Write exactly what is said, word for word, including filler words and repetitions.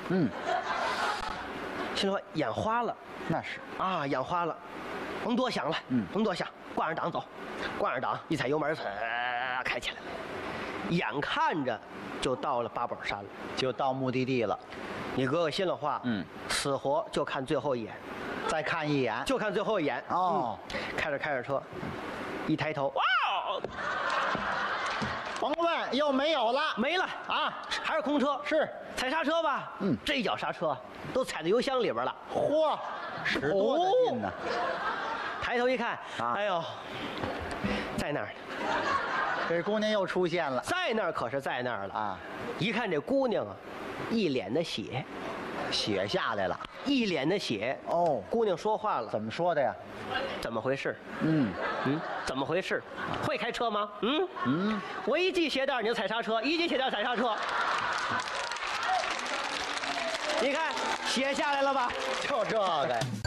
嗯， 心里话眼花了那是啊，眼花了，甭多想了， 嗯甭多想，挂上档走，挂上档，一踩油门，呲开起来了，眼看着就到了八宝山了。 就到目的地了。 你哥哥心里话， 嗯， 死活就看最后一眼， 再看一眼， 就看最后一眼。 哦， 嗯、开着开着车，一抬头，哇， 甭问，又没有了， 没了啊， 还是空车。 是踩刹车吧， 嗯这一脚刹车都踩到油箱里边了。 嚯，使多大劲呢？ 抬头一看， 啊哎呦，在那儿呢， 这姑娘又出现了在那儿可是在那儿了啊！ 一看这姑娘啊，一脸的血， 血下来了。 一脸的血。 哦， 姑娘说话了， 怎么说的呀？ 怎么回事？ 嗯嗯，怎么回事？会开车吗？嗯嗯， 我一系鞋带你就踩刹车，一系鞋带踩刹车。你看血下来了吧？ 就这个呀。